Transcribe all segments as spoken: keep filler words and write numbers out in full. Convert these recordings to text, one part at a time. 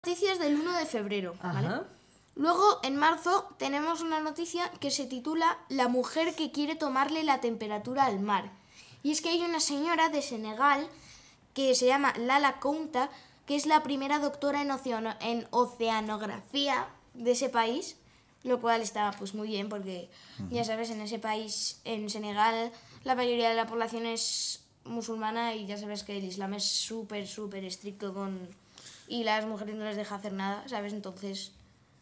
Noticias del uno de febrero, ¿vale? Ajá. Luego, en marzo, tenemos una noticia que se titula La mujer que quiere tomarle la temperatura al mar. Y es que hay una señora de Senegal que se llama Lala Kounta, que es la primera doctora en, oceano, en oceanografía de ese país, lo cual está pues muy bien porque, uh-huh. ya sabes, en ese país, en Senegal, la mayoría de la población es musulmana y ya sabes que el Islam es súper, súper estricto con... y las mujeres no les deja hacer nada, ¿sabes? Entonces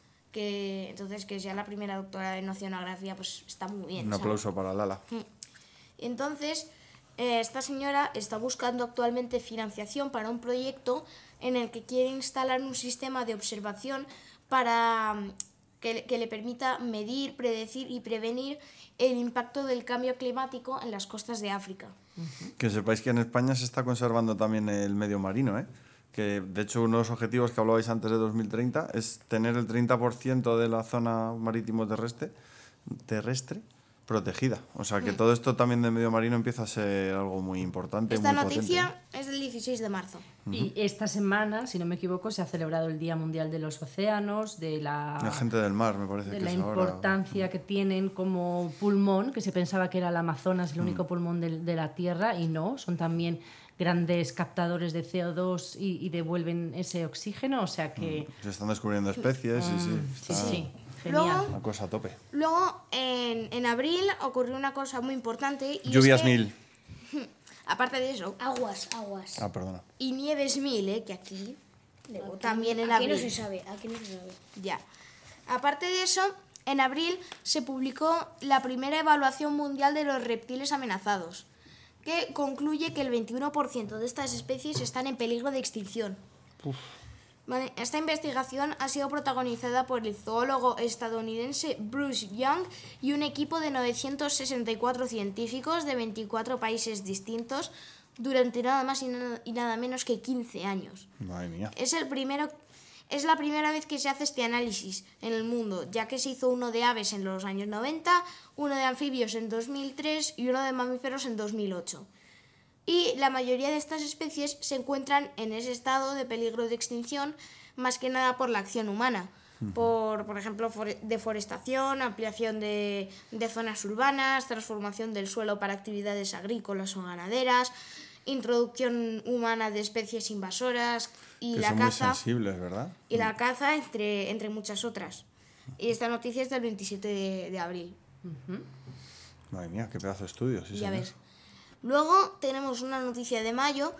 que entonces que sea la primera doctora en oceanografía, pues está muy bien. Un aplauso, ¿sabes?, para Lala. Entonces, eh, esta señora está buscando actualmente financiación para un proyecto en el que quiere instalar un sistema de observación para que, que le permita medir, predecir y prevenir el impacto del cambio climático en las costas de África. Uh-huh. Que sepáis que en España se está conservando también el medio marino, ¿eh? Que de hecho uno de los objetivos que hablabais antes de dos mil treinta es tener el treinta por ciento de la zona marítimo terrestre, terrestre protegida. O sea que mm. todo esto también del medio marino empieza a ser algo muy importante. Esta muy noticia potente. Es del dieciséis de marzo. Uh-huh. Y esta semana, si no me equivoco, se ha celebrado el Día Mundial de los Océanos, de la, la gente del mar, me parece de que la es importancia ahora. que tienen como pulmón, que se pensaba que era el Amazonas el único mm. pulmón de, de la Tierra, y no, son también grandes captadores de C O dos y, y devuelven ese oxígeno, o sea que... Se están descubriendo especies mm, y sí, sí, está sí, genial. Luego, una cosa a tope. Luego, en, en abril ocurrió una cosa muy importante. Y Lluvias es que, mil. Aparte de eso... Aguas, aguas. Ah, perdona. Y nieves mil, ¿eh? Que aquí... Aquí, también en aquí abril. no se sabe, aquí no se sabe. Ya. Aparte de eso, en abril se publicó la primera evaluación mundial de los reptiles amenazados, que concluye que el veintiuno por ciento de estas especies están en peligro de extinción. Uf. Vale, esta investigación ha sido protagonizada por el zoólogo estadounidense Bruce Young y un equipo de novecientos sesenta y cuatro científicos de veinticuatro países distintos durante nada más y nada, y nada menos que quince años. Madre mía. Es el primero... Es la primera vez que se hace este análisis en el mundo, ya que se hizo uno de aves en los años noventa, uno de anfibios en dos mil tres y uno de mamíferos en dos mil ocho. Y la mayoría de estas especies se encuentran en ese estado de peligro de extinción, más que nada por la acción humana. Uh-huh. Por, por ejemplo, deforestación, ampliación de, de zonas urbanas, transformación del suelo para actividades agrícolas o ganaderas, introducción humana de especies invasoras y que la son caza. Muy sensibles, ¿verdad? Y la caza, entre, entre muchas otras. Y esta noticia es del veintisiete de, de abril. Uh-huh. Madre mía, qué pedazo de estudio. Sí, ya señor. ves. Luego tenemos una noticia de mayo,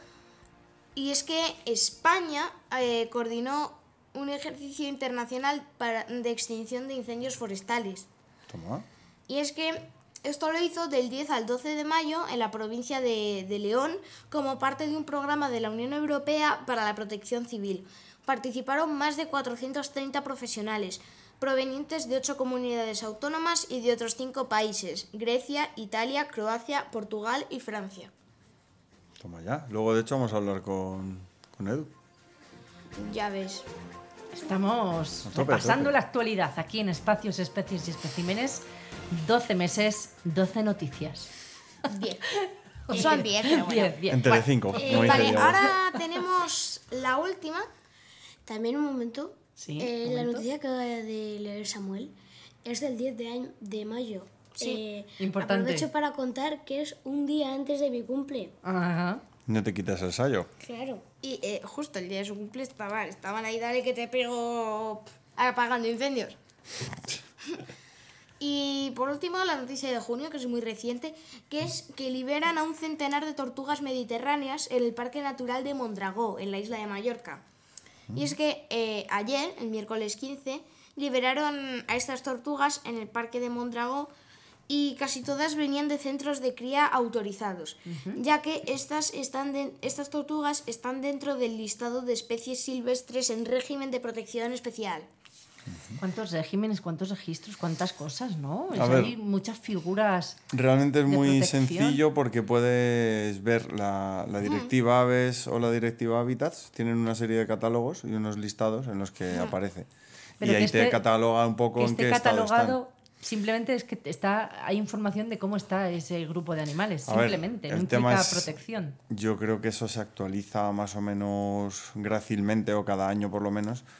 y es que España eh, coordinó un ejercicio internacional para, de extinción de incendios forestales. Toma. Y es que esto lo hizo del diez al doce de mayo en la provincia de, de León como parte de un programa de la Unión Europea para la protección civil. Participaron más de cuatrocientos treinta profesionales provenientes de ocho comunidades autónomas y de otros cinco países: Grecia, Italia, Croacia, Portugal y Francia. Toma ya. Luego, de hecho, vamos a hablar con, con Edu. Ya ves. Estamos a tope, repasando a tope. la actualidad aquí en Espacios, Especies y Especímenes. doce meses, doce noticias. diez. Son diez, pero bueno. diez, diez. En Telecinco. Eh, como vale, dice Diego. ahora tenemos la última. También un momento. Sí, eh, un la momento. noticia que acaba de leer Samuel es del diez de, año, de mayo. Sí, eh, importante. Aprovecho para contar que es un día antes de mi cumple. Ajá. No te quites el sayo. Claro. Y eh, justo el día de su cumple estaban, estaban ahí, dale que te pego apagando incendios. Y por último, la noticia de junio, que es muy reciente, que es que liberan a un centenar de tortugas mediterráneas en el Parque Natural de Mondragó, en la isla de Mallorca. Y es que eh, ayer, el miércoles quince, liberaron a estas tortugas en el Parque de Mondragó y casi todas venían de centros de cría autorizados, uh-huh. ya que estas, están de, estas tortugas están dentro del listado de especies silvestres en régimen de protección especial. ¿Cuántos regímenes, cuántos registros, cuántas cosas, no? Es, A ver, hay muchas figuras. Realmente es de muy protección. sencillo porque puedes ver la, la directiva Aves o la directiva Hábitats. Tienen una serie de catálogos y unos listados en los que aparece. Pero y ahí que te esté- cataloga un poco Que en esté qué estado catalogado Simplemente es que está, hay información de cómo está ese grupo de animales. A ver, Simplemente, el no tema implica es- protección. Yo creo que eso se actualiza más o menos grácilmente o cada año por lo menos,